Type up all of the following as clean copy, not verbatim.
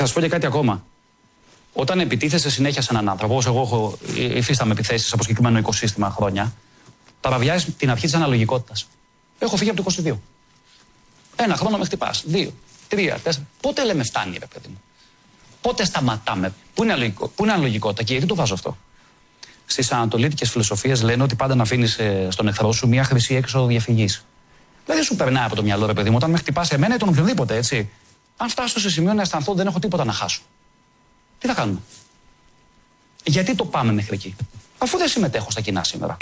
Θα σου πω και κάτι ακόμα. Όταν επιτίθεσαι συνέχεια σε έναν άνθρωπο, όπως εγώ υφίσταμαι επιθέσεις από συγκεκριμένο οικοσύστημα χρόνια, παραβιάζεις την αρχή της αναλογικότητας. Έχω φύγει από το 22. 1 χρόνο με χτυπάς. 2, 3, 4. Πότε λέμε φτάνει, ρε παιδί μου? Πότε σταματάμε? Πού είναι αναλογικότητα και γιατί το βάζω αυτό? Στις ανατολίτικες φιλοσοφίες λένε ότι πάντα να αφήνεις στον εχθρό σου μια χρυσή έξοδο διαφυγής. Δηλαδή σου περνάει από το μυαλό, ρε παιδί μου, όταν με χτυπάς εμένα ή τον οποιονδήποτε, έτσι. Αν φτάσω σε σημείο να αισθανθώ ότι δεν έχω τίποτα να χάσω, τι θα κάνουμε? Γιατί το πάμε μέχρι εκεί, αφού δεν συμμετέχω στα κοινά σήμερα?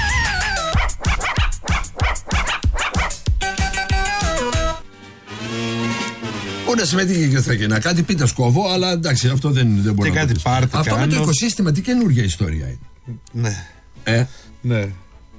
Μπορεί να συμμετείχε και στα κοινά. Κάτι πείτε σκόβω, αλλά εντάξει, αυτό δεν μπορεί να το πάρτι. Αυτό με το οικοσύστημα, τι καινούργια ιστορία είναι? Ναι. Ναι.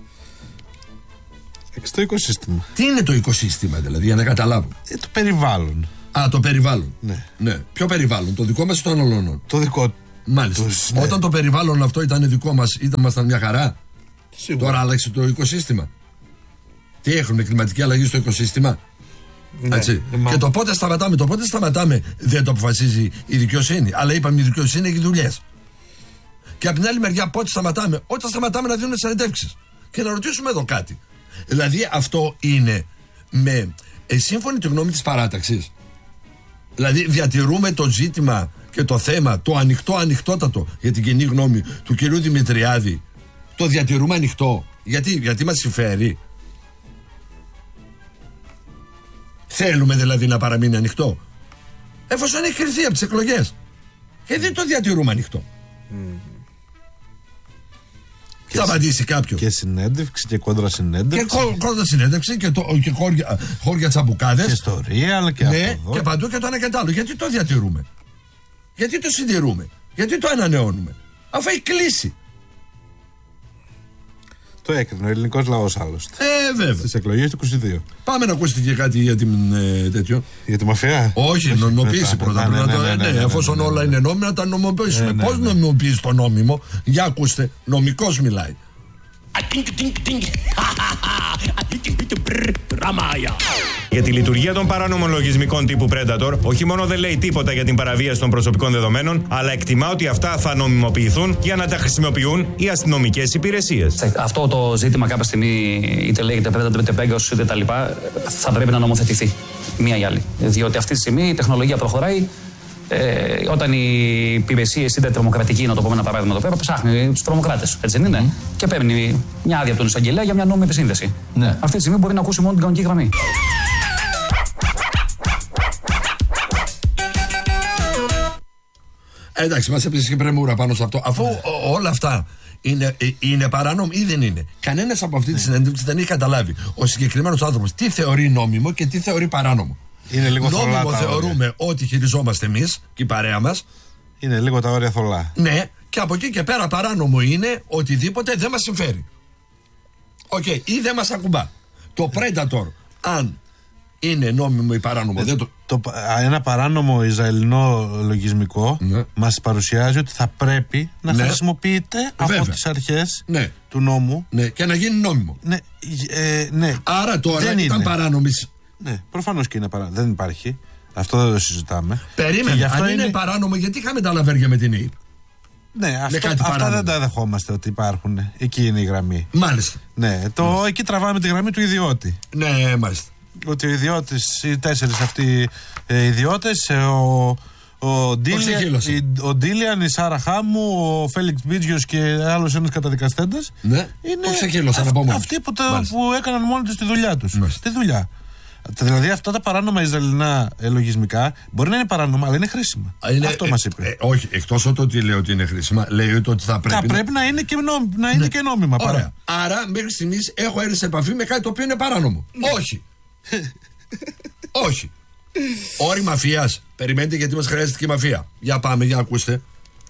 Το οικοσύστημα. Τι είναι το οικοσύστημα, δηλαδή, για να καταλάβω? Το περιβάλλον. Το περιβάλλον. Ναι. Ποιο περιβάλλον, το δικό μας ή των άλλων? Το δικό. Μάλιστα. Ναι. Όταν το περιβάλλον αυτό ήταν δικό μας, ήμασταν μια χαρά. Σίγουρα. Τώρα άλλαξε το οικοσύστημα. Τι έχουμε, κλιματική αλλαγή στο οικοσύστημα? Ναι. Έτσι. Και το πότε σταματάμε δεν το αποφασίζει η δικαιοσύνη. Αλλά είπαμε η δικαιοσύνη έχει δουλειές. Και από την άλλη μεριά, πότε σταματάμε? Όταν σταματάμε να δίνουμε συνεντεύξεις. Και να ρωτήσουμε εδώ κάτι. Δηλαδή αυτό είναι με σύμφωνη τη γνώμη της παράταξης? Δηλαδή διατηρούμε το ζήτημα και το θέμα, το ανοιχτότατο για την κοινή γνώμη του κυρίου Δημητριάδη, το διατηρούμε ανοιχτό? Γιατί μας συμφέρει? Θέλουμε δηλαδή να παραμείνει ανοιχτό, εφόσον έχει κρυθεί από τις εκλογές? Και δεν το διατηρούμε ανοιχτό. Θα απαντήσει κάποιος. Και συνέντευξη και κόντρα συνέντευξη. Και κόντρα συνέντευξη και χώρια τσαμπουκάδες. Και στο Real και ναι, από εδώ. και παντού και το ένα και το άλλο. Γιατί το διατηρούμε? Γιατί το συντηρούμε? Γιατί το ανανεώνουμε? Αφού έχει κλείσει. Το έκρινε ο ελληνικός λαός άλλωστε. Βέβαια. Στις εκλογές του 22. Πάμε να ακούσετε και κάτι για την τέτοιο. Για τη μαφία? Όχι, νομιμοποίηση πρώτα. Ναι, εφόσον όλα είναι νόμιμα, να τα νομιμοποιήσουμε. Πώς νομιμοποιείς το νόμιμο? Για ακούστε, νομικός μιλάει. Για τη λειτουργία των παράνομων λογισμικών τύπου Predator, όχι μόνο δεν λέει τίποτα για την παραβίαση των προσωπικών δεδομένων, αλλά εκτιμά ότι αυτά θα νομιμοποιηθούν για να τα χρησιμοποιούν οι αστυνομικές υπηρεσίες. Αυτό το ζήτημα κάποια στιγμή, είτε λέγεται Predator, είτε Pegasus, είτε τα λοιπά, θα πρέπει να νομοθετηθεί. Μία ή άλλη. Διότι αυτή τη στιγμή η τεχνολογία προχωράει. Όταν η υπηρεσία είτε τρομοκρατική, να το πούμε ένα παράδειγμα εδώ πέρα, ψάχνει τους τρομοκράτες, έτσι δεν είναι? Και παίρνει μια άδεια από τον εισαγγελέα για μια νόμιμη επισύνδεση. Ναι. Αυτή τη στιγμή μπορεί να ακούσει μόνο την κανονική γραμμή. Εντάξει, μας έπαιζε και πρεμούρα πάνω σε αυτό. Αφού όλα αυτά είναι παράνομο ή δεν είναι? Κανένας από αυτή τη συνέντευξη δεν έχει καταλάβει ο συγκεκριμένος άνθρωπος τι θεωρεί νόμιμο και τι θεωρεί παράνομο. Είναι λίγο νόμιμο θεωρούμε ότι χειριζόμαστε εμείς και η παρέα μας. Είναι λίγο τα όρια θολά. Ναι, και από εκεί και πέρα παράνομο είναι οτιδήποτε δεν μας συμφέρει. Ή δεν μας ακουμπά. Το Predator, αν είναι νόμιμο ή παράνομο, ένα παράνομο Ισραηλινό λογισμικό μας παρουσιάζει ότι θα πρέπει να χρησιμοποιείται από τις αρχές του νόμου. Ναι, και να γίνει νόμιμο. Ναι. Άρα τώρα ήταν παράνομης. Ναι, προφανώς και είναι παράνομο. Δεν υπάρχει. Αυτό δεν το συζητάμε. Περίμενε. Αν είναι παράνομο, γιατί είχαμε τα λαβέρια με την ΕΕΠ? Ναι, αυτά δεν τα δεχόμαστε ότι υπάρχουν. Εκεί είναι η γραμμή. Μάλιστα. Ναι, εκεί τραβάμε τη γραμμή του ιδιώτη. Ναι, μάλιστα. Ότι ο ιδιώτης, οι 4 αυτοί ιδιώτες, ο Ντίλιαν, η Σάρα Χάμου, ο Φέλιξ Μπίτζιος και άλλος ένας καταδικαστέντας, είναι αυτοί που έκαναν μόνοι τους τη δουλειά τους. Τη δουλειά. Δηλαδή αυτά τα παράνομα Ισραηλινά λογισμικά μπορεί να είναι παράνομα, αλλά είναι χρήσιμα. Αυτό μας είπε. Όχι, εκτός από το ότι λέει ότι είναι χρήσιμα, λέει ότι θα πρέπει να είναι και νόμιμα. Ωραία. Άρα μέχρι στιγμής έχω έρθει σε επαφή με κάτι το οποίο είναι παράνομο. Όχι. Όχι. Όρη μαφίας. Περιμένετε, γιατί μας χρειάζεται και η μαφία. Για πάμε, για ακούστε.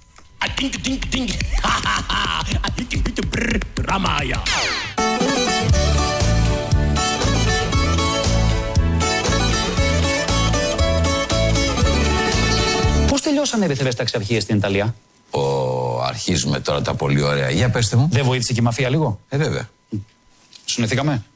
Πώς τελειώσανε οι επιθετικές ταξιαρχίες στην Ιταλία? Αρχίζουμε τώρα τα πολύ ωραία. Για πέστε μου. Δεν βοήθησε και η μαφία λίγο? Βέβαια. Συνοηθήκαμε.